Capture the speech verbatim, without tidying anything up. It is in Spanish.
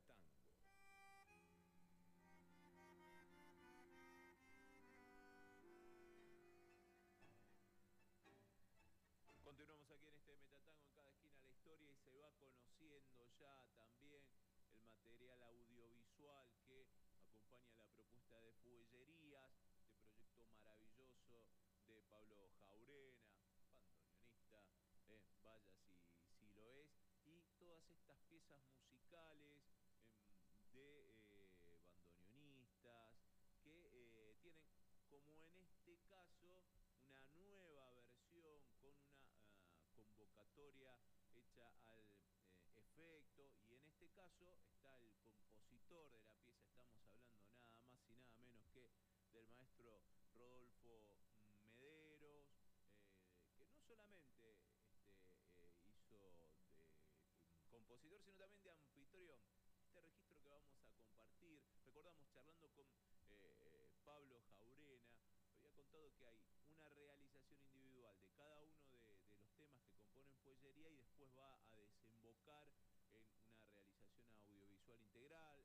Metatango. Continuamos aquí en este Metatango, en cada esquina la historia, y se va conociendo ya también el material audiovisual que acompaña la propuesta de Fuellerías, este proyecto maravilloso de Pablo Jaurena, bandoneonista, eh, vaya si, si lo es, y todas estas piezas musicales eh, de eh, bandoneonistas que eh, tienen, como en este caso, una nueva versión con una uh, convocatoria hecha al eh, efecto, y en este caso está el compositor de la pieza. Estamos hablando nada más y nada menos que del maestro Rodolfo Mederos, eh, que no solamente este, eh, hizo de um, compositor, sino también de anfitrión. Este registro que vamos a compartir, recordamos charlando con eh, Pablo Jaurena, había contado que hay una realización individual de cada uno de, de los temas que componen Fuellería, y después va a desembocar en una realización audiovisual integral,